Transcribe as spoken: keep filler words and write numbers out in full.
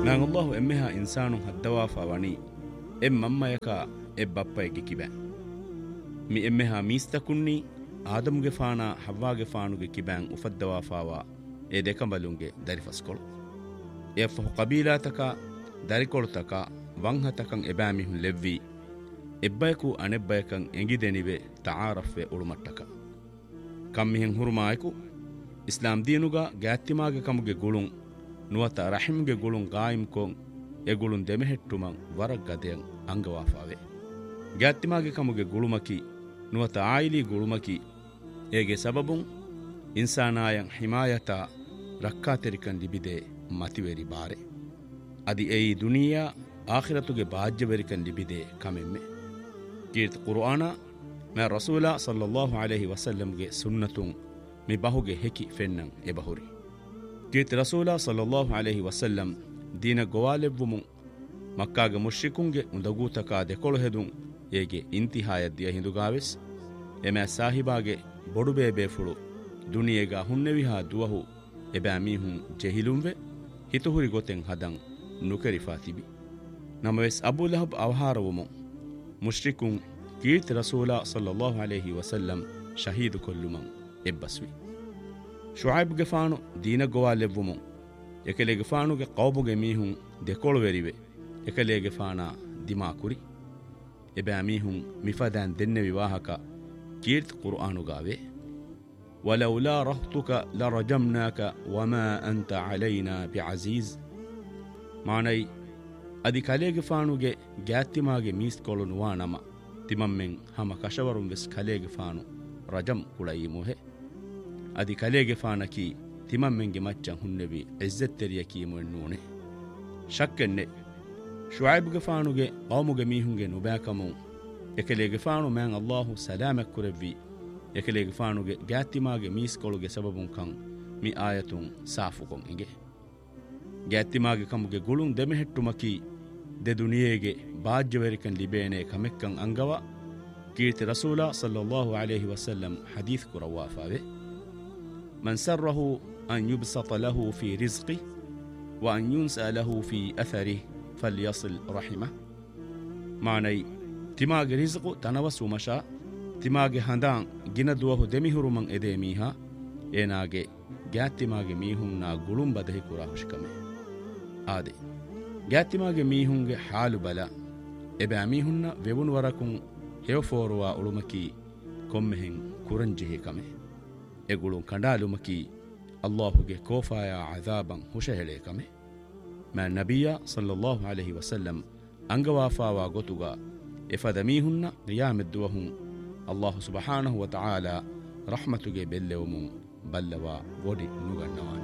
man Allahu emmeha insanun haddawafa wani em mammayaka e bappayge kibe mi emmeha mistakunni ಆದಮ್ಗೆ ಫಾಣ ಹವ್ವಾಗೆ ಫಾಣುಗೆ ಕಿಬ್ಯಾಂ ಉಫದ್ದವಾಫಾವ A ದೆಕಂಬಲುಂಗೆ ದರಿಫಸ್ಕೊಳು ಎಫ್ಫಹು ಕಬೀಲಾತಕ ದರಿಕೊಳುತಕ ವಂಹತಕಂ ಎಬಾಮಿಹುಂ ಲೆವ್ವಿ ಎಬ್ಬಯಕು ಅನೆಬ್ಬಯಕಂ ಎಂಗಿದೆನಿವೆ ತಾರಫ್ವೆ ಉಳುಮಟ್ಟಕ ಕಮ್ಮಿಹೆಂ ಹುರುಮಾಯಕು Islam ದೀನುಗ ಗ್ಯಾತ್ತಿಮಾಗೆ ಕಮುಗೆ ಗುಳುಂ ನುವತ ರಹಿಮ್ಗೆ ಗುಳುಂ ಗಾಯಿಂ ಕೊಂ A ಗುಳುಂ ದೆಮೆಹೆಟ್ಟುಮಂ ವರಗ್ ಗದೆಯಂ ಅಂಗವಾಫಾವೆ ಗ್ಯಾತ್ತಿಮಾಗೆ ಕಮುಗೆ ಗುಳುಮಕಿ ನುವತ oily ಗುಳುಮಕಿ ಏಗೆ ಸಬಬುಂ ಇನ್ಸಾನಾಯಂ ಹಿಮಾಯತ ರಕ್ಕಾತೆರಿಕನ್ ಲಿಬಿದೆ ಮತಿವೆರಿ ಬಾರೆ ಅದಿ ಏಯಿ ದುನಿಯಾ ಆಖಿರತುಗೆ ಬಾಜ್ಯವೆರಿಕನ್ ಲಿಬಿದೆ ಕಮೆಮ್ಮೆ ಕೀರ್ತ ಕುರ್ಆನ ಮೆ ರಸೂಲ ಸಲ್ಲಲ್ಲಾಹು ಅಲೈಹಿ ವಸಲ್ಲಂಗೆ ಸುನ್ನತುಂ ಮಿ ಬಹುಗೆ ಹೆಕಿ ಫೆನ್ನಂ A ಬಹುರಿ ಕೀರ್ತ ರಸೂಲ ಸಲ್ಲಲ್ಲಾಹು ಅಲೈಹಿ ವಸಲ್ಲಂ Deen ಗೋವಾಲೆವ್ವುಮುಂ ಮಕ್ಕಾಗೆ ಮುಶ್ರಿಕುಂಗೆ ಉಂದಗೂತಕ ದೆಕೊಳು ಹೆದುಂ ಏಗೆ ಇಂತಿಹಾಯದ್ದಿಯ ಹಿಂದುಗಾವೆಸ್ ಎಮೆ ಸಾಹಿಬಾಗೆ ಬೊಡುಬೇ ಬೇಫುಳು ದುನಿಯೆಗ ಹುನ್ನೆವಿಹಾ ದುವಹು ಎಬෑ ಮೀಹುಂ ಜೆಹಿಲುಂವೆ ಹಿತುಹುರಿ ಗೊತೆಂ ಹದಂ ನುಕರಿಫಾ ತಿಬಿ ನಮವೆಸ್ Abu ಲಹಬ್ ಅವಹಾರವುಮು ಮುಶ್ರಿಕುಂ ಕೀರ್ತಿ ರಸೂಲ ಸಲ್ಲಲ್ಲಾಹು ಅಲೈಹಿ ವಸಲ್ಲಂ ಶಹೀದು ಕೊಲ್ಲುಮಂ ಎಬ್ಬಸ್ವಿ ಶುಐಬ್ಗೆ ಫಾಣು ದೀನ ಗೋವಾಲೆವ್ವುಮು ಎಕಲೆಗೆ ಫಾಣುಗೆ ಕೌಬುಗೆ ಮೀಹುಂ ದೆಕೊಳುವೆರಿವೆ ಎಕಲೆಗೆ ಫಾಣ ದಿಮಾಕುರಿ ಎಬෑ ಮೀಹುಂ ಮಿಫದಾನ್ ದೆನ್ನೆ ವಿವಾಹಕ ಕೀರ್ತಿ ಕುರ್ಆನುಗಾವೆ ವಲೌಲಾ ರಹ್ತುಕ ಲರಜಮ್ನಾಕ ವಮಾ ಅಂತ ಅಲೈನಾ ಬಿಅಜೀಜ್ ಮಾನೈ ಅದಿ ಕಲೆಗೆ ಫಾಣುಗೆ ಗ್ಯಾತ್ತಿಮಾಗೆ ಮೀಸ್ಕೊಳು ನುವಾ ನಮ ತಿಮಮ್ಮೆಂ ಹಮ ಕಶವರುಂ ವೆಸ್ ಕಲೆಗೆ ಫಾಣು ರಜಂ ಕುಳಯಿ ಮುಹೆ ಅದಿ ಕಲೆಗೆ ಫಾಣಕಿ ತಿಮಮ್ಮೆಂಗೆ ಮಚ್ಚಂ ಹುನ್ನೆವಿ ಇಜ್ಜತ್ತೆರಿಯ ಕೀಮು ಎನ್ನೂಣೆ ಶಕ್ಕೆನ್ನೆ ಶುಐಬ್ಗೆ ಫಾಣುಗೆ ಕೌಮುಗೆ ಮೀಹುಂಗೆ ನುಬ್ಯಾಕಮು ಎಕಲೆಗೆ ಫಾಣು ಮ್ಯಾಂ ಅಲ್ಲಾಹು ಸಲಾಮಕ್ ಕುರೆವ್ವಿ ಎಕಲೆಗೆ ಫಾಣುಗೆ ಗ್ಯಾತ್ತಿಮಾಗೆ ಮೀಸ್ಕೊಳುಗೆ ಸಬಬುಂ ಕಂ ಮಿ ಆಯತುಂ ಸಾಫುಕೊಂ ಇಂಗೆ ಗ್ಯಾತ್ತಿಮಾಗೆ ಕಮುಗೆ ಗುಳುಂ ದೆಮೆಹೆಟ್ಟುಮಕಿ ದೆ ದುನಿಯೆಗೆ ಬಾಜ್ಯವೆರಿಕನ್ ಲಿಬೇನೆ ಕಮೆಕ್ಕಂ ಅಂಗವ ಕೀರ್ತಿ ರಸೂಲ ಸಲ್ಲಲ್ಲಾಹು ಅಲೈಹಿ ವಸಲ್ಲಂ ಹದೀಸ್ ಕುರವಾಫಾವೆ ಮನ್ ಸರ್ರಹು ಅನ್ ಯುಬ್ಸತ ಲಹು ಫಿ ರಿಜ್ಕಿ ವ ಅನ್ ಯುನ್ಸಾ ಲಹು ಫಿ ಅಥರಿ ಫಲ್ಯಸಿಲ್ ರಹಿಮ ಮಾನೈ ತಿಮಾಗೆ ರಿಜ್ಕು ತನವಸು ಮಶಾ ತಿಮಾಗೆ ಹಂದಾಂ ಗಿನದುವಹು ದೆಮಿಹುರುಮಂ ಎದೆ ಮೀಹಾ ಏನಾಗೆ ಗ್ಯಾತ್ತಿಮಾಗೆ ಮೀಹುಂನ ಗುಳುಂ ಬದಹಿ ಕುರಾ ಹುಷ್ಕಮೆ ಆದೆ ಗ್ಯಾತ್ತಿಮಾಗೆ ಮೀಹುಂಗೆ ಹಾಲು ಬಲ ಎಬෑ ಮೀಹುನ್ನ ವೆವುನು ವರಕುಂ ಹೆವಫೋರುವ ಉಳುಮಕಿ ಕೊಮ್ಮೆಹೆಂ ಕುರಂಜಿಹೆ ಕಮೆ ಎಗುಳುಂ ಕಂಡಾಲುಮಕಿ ಅಲ್ಲಾಹುಗೆ ಕೋಫಾಯ ಅಜಾಬಂ ಹುಷಹೆಳೆ ಕಮೆ ಮಾ ನಬಿಯ ಸಲ್ಲಲ್ಲಾಹು ಅಲೈಹಿ ವಸಲ್ಲಂ ಅಂಗವಾಫಾವಾ ಗೊತುಗ ಎಫದ ಮೀಹುನ್ನ ರಿಯಾಮೆದ್ದುವಹುಂ ಅಲ್ಲಾಹು ಸುಬ್ಹಾನಹು ವ ತಆಲಾ ರಹ್ಮತುಗೆ ಬೆಲ್ಲೆವುಮು ಬಲ್ಲವ ಗೋಡಿ ನುಗಣ್ಣವಾನೆ